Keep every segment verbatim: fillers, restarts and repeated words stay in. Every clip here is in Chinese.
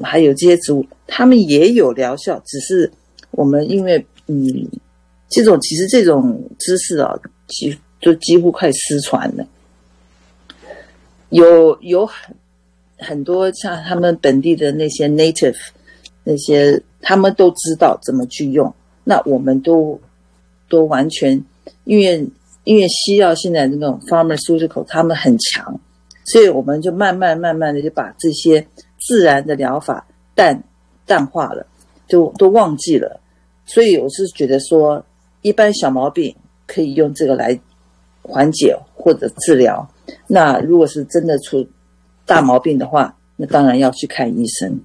还有这些植物，它们也有疗效，只是我们因为嗯，这种其实这种知识啊，几就几乎快失传了。有有很很多像他们本地的那些 native 那些，他们都知道怎么去用，那我们都都完全因为因为西药现在那种 pharmaceutical 他们很强，所以我们就慢慢慢慢的就把这些自然的疗法淡淡化了，就都忘记了。所以我是觉得说，一般小毛病可以用这个来缓解或者治疗，那如果是真的出大毛病的话，那当然要去看医生。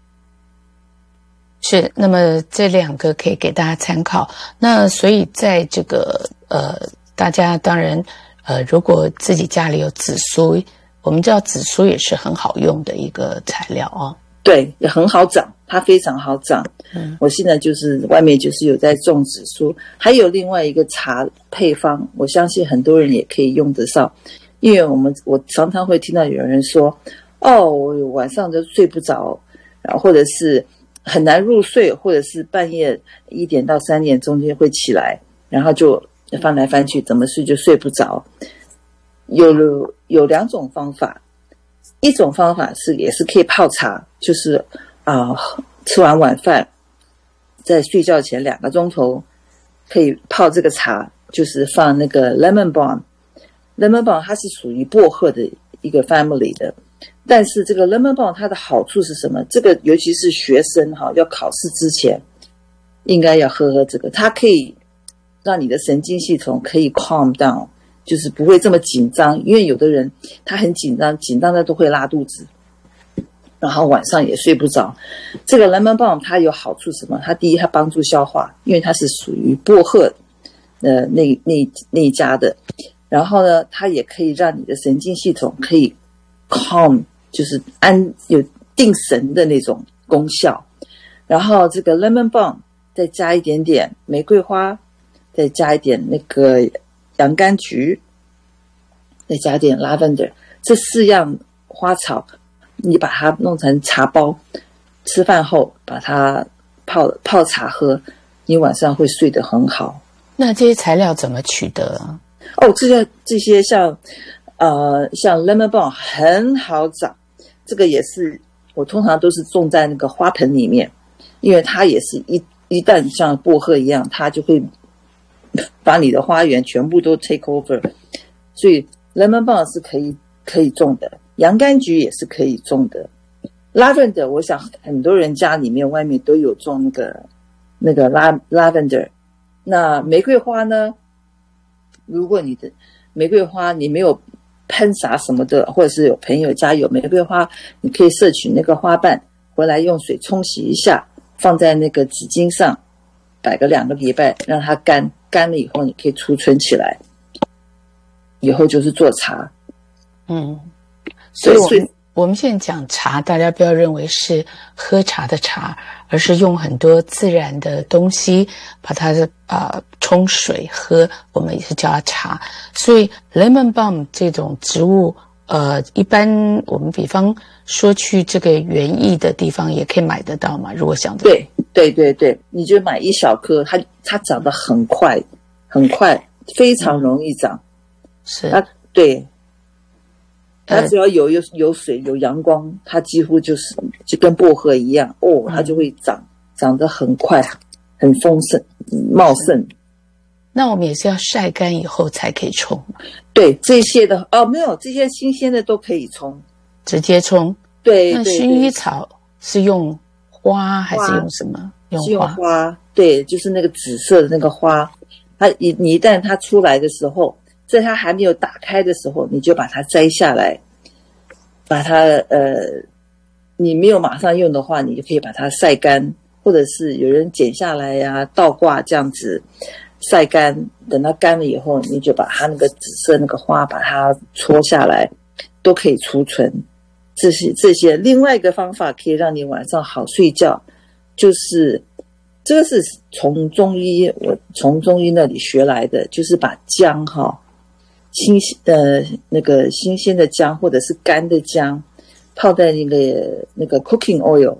是，那么这两个可以给大家参考。那所以在这个呃，大家当然呃，如果自己家里有紫苏，我们知道紫苏也是很好用的一个材料哦。 对，也很好长，它非常好长。嗯，我现在就是外面就是有在种紫苏，还有另外一个茶配方，我相信很多人也可以用得上。因为我们我常常会听到有人说，哦，我晚上就睡不着，然后或者是很难入睡，或者是半夜一点到三点中间会起来，然后就翻来翻去，怎么睡就睡不着。有了有两种方法，一种方法是也是可以泡茶，就是啊、呃，吃完晚饭在睡觉前两个钟头可以泡这个茶，就是放那个 lemon balm。lemon balm 它是属于薄荷的一个 family 的，但是这个 lemon balm 它的好处是什么？这个尤其是学生哈，要考试之前应该要喝喝这个，它可以让你的神经系统可以 calm down， 就是不会这么紧张。因为有的人他很紧张，紧张的都会拉肚子，然后晚上也睡不着。这个 lemon balm 它有好处什么？它第一，它帮助消化，因为它是属于薄荷呃那那那一家的。然后呢，它也可以让你的神经系统可以 calm， 就是安有定神的那种功效。然后这个 lemon balm 再加一点点玫瑰花，再加一点那个洋甘菊，再加一点 lavender， 这四样花草你把它弄成茶包，吃饭后把它泡泡茶喝，你晚上会睡得很好。 那这些材料怎么取得？ 哦，这些这些像呃像 lemon balm 很好长，这个也是我通常都是种在那个花盆里面，因为它也是一一旦像薄荷一样，它就会把你的花园全部都 take over， 所以 lemon balm 是可以可以种的，洋甘菊也是可以种的。lavender 我想很多人家里面外面都有种那个那个 lavender。那玫瑰花呢，如果你的玫瑰花你没有喷洒什么的，或者是有朋友家有玫瑰花，你可以摄取那个花瓣回来用水冲洗一下，放在那个纸巾上摆个两个礼拜，让它干干了以后你可以储存起来，以后就是做茶。 嗯，所以我们我们现在讲茶，大家不要认为是喝茶的茶，而是用很多自然的东西把它啊、呃、冲水喝，我们也是叫它茶。所以 lemon balm 这种植物，呃，一般我们比方说去这个园艺的地方也可以买得到嘛，如果想得对对对对，你就买一小颗，它它长得很快很快，非常容易长。 是它对。它只要有有有水有阳光，它几乎就是就跟薄荷一样哦，它就会长、嗯、长得很快，很丰盛茂盛。 那我们也是要晒干以后才可以冲。 对，这些的哦，没有，这些新鲜的都可以冲， 直接冲。 对， 那薰衣草是用花还是用什么？用花。 是用花，对，就是那个紫色的那个花。它你你一旦它出来的时候，在它还没有打开的时候，你就把它摘下来，把它呃，你没有马上用的话，你就可以把它晒干，或者是有人剪下来呀、啊，倒挂这样子晒干，等它干了以后，你就把它那个紫色那个花把它搓下来，都可以储存。这些这些，另外一个方法可以让你晚上好睡觉，就是这个是从中医我从中医那里学来的，就是把姜哈。新呃那个新鲜的姜或者是干的姜泡在那个那个 cooking oil